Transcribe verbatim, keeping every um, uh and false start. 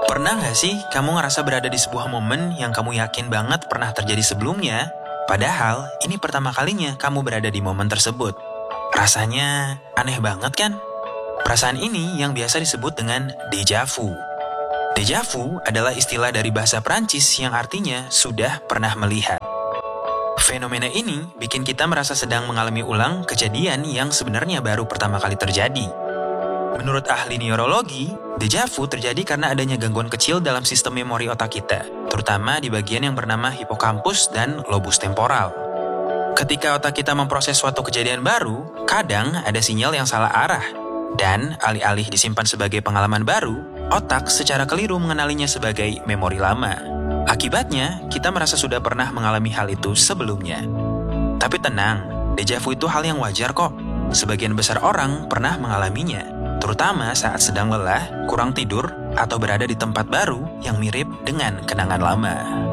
Pernah nggak sih kamu ngerasa berada di sebuah momen yang kamu yakin banget pernah terjadi sebelumnya, padahal ini pertama kalinya kamu berada di momen tersebut? Rasanya aneh banget kan? Perasaan ini yang biasa disebut dengan déjà vu. Déjà vu adalah istilah dari bahasa Prancis yang artinya sudah pernah melihat. Fenomena ini bikin kita merasa sedang mengalami ulang kejadian yang sebenarnya baru pertama kali terjadi. Menurut ahli neurologi, déjà vu terjadi karena adanya gangguan kecil dalam sistem memori otak kita, terutama di bagian yang bernama hipokampus dan lobus temporal. Ketika otak kita memproses suatu kejadian baru, kadang ada sinyal yang salah arah. Dan alih-alih disimpan sebagai pengalaman baru, otak secara keliru mengenalinya sebagai memori lama. Akibatnya, kita merasa sudah pernah mengalami hal itu sebelumnya. Tapi tenang, déjà vu itu hal yang wajar kok. Sebagian besar orang pernah mengalaminya, terutama saat sedang lelah, kurang tidur, atau berada di tempat baru yang mirip dengan kenangan lama.